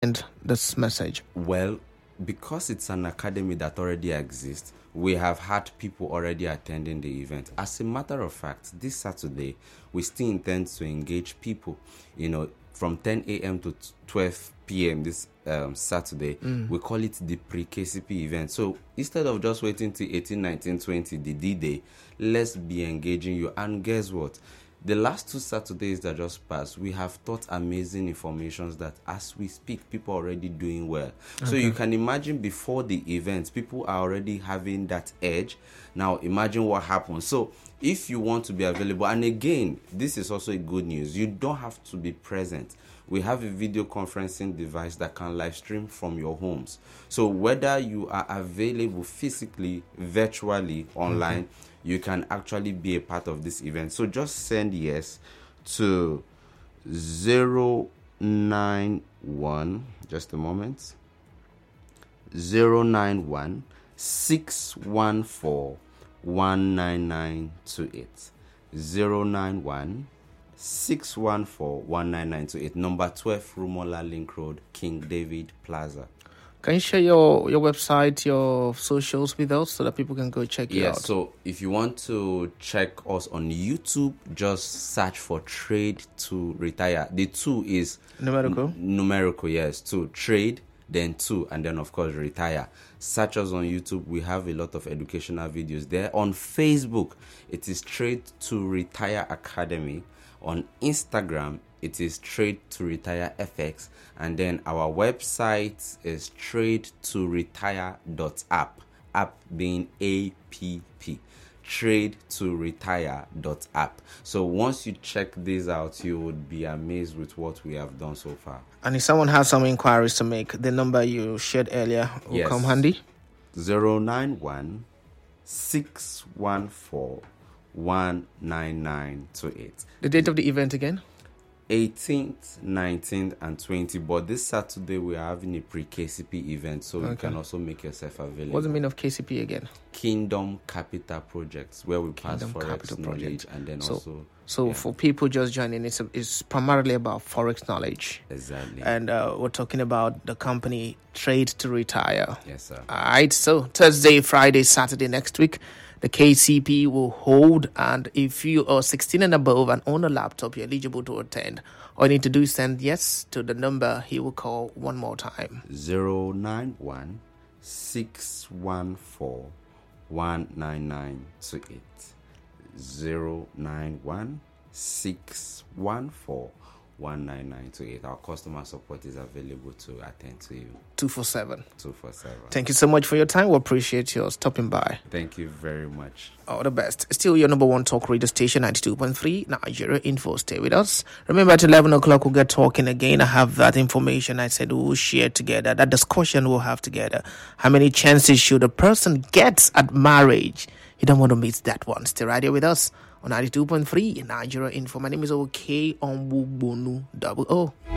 send this message? Well, because it's an academy that already exists, we have had people already attending the event. As a matter of fact, this Saturday, we still intend to engage people, from 10 a.m. to 12 p.m. this Saturday. We call it the pre-KCP event. So instead of just waiting till 18, 19, 20, the D-Day, let's be engaging you. And guess what? The last 2 Saturdays that just passed, we have taught amazing informations that as we speak, people are already doing well. Okay. So you can imagine before the event, people are already having that edge. Now imagine what happens. So if you want to be available, and again, this is also a good news, you don't have to be present. We have a video conferencing device that can live stream from your homes. So whether you are available physically, virtually, online, you can actually be a part of this event. So just send yes to 091, just a moment, 091 614 19928, 091 614-19928, number 12 Rumola Link Road, King David Plaza. Can you share your website, your socials with us so that people can go check you out? Yeah, so if you want to check us on YouTube, just search for Trade to Retire. The 2 is numerical, yes. 2, Trade, then 2, and then of course Retire. Search us on YouTube. We have a lot of educational videos there. On Facebook, it is Trade to Retire Academy. On Instagram, it is Trade to Retire FX, and then our website is tradetoretire.app, app being APP, tradetoretire.app. So once you check this out, you would be amazed with what we have done so far. And if someone has some inquiries to make, the number you shared earlier will come handy. 091 614 19928. The date of the event again? 18th, 19th, and 20th. But this Saturday we are having a pre-KCP event, so you can also make yourself available. What's the meaning of KCP again? Kingdom Capital Projects, where we pass Forex knowledge, and then So for people just joining, it's primarily about Forex knowledge. Exactly. And we're talking about the company Trade to Retire. Yes, sir. All right. So Thursday, Friday, Saturday next week, the KCP will hold. And if you are 16 and above and own a laptop, you're eligible to attend. All you need to do is send yes to the number he will call one more time. 091 614 19928. 091 614 19928. Our customer support is available to attend to you 247. Thank you so much for your time. We appreciate your stopping by. Thank you very much. All the best. Still your number one talk radio station, 92.3 Nigeria Info. Stay with us. Remember at 11 o'clock we'll get talking again. I have that information. I said we'll share together. That discussion we'll have together. How many chances should a person get at marriage? You don't want to miss that one. Stay right here with us on 92.3 Nigeria Info. My name is OK Onwugbonu 00.